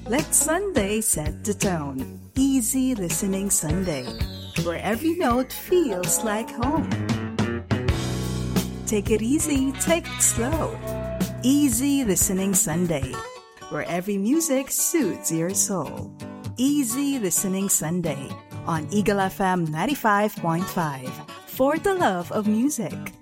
Let Sunday set the tone. Easy listening Sunday, where every note feels like home. Take it easy, take it slow. Easy listening Sunday, where every music suits your soul. Easy listening Sunday on Eagle FM 95.5 for the love of music.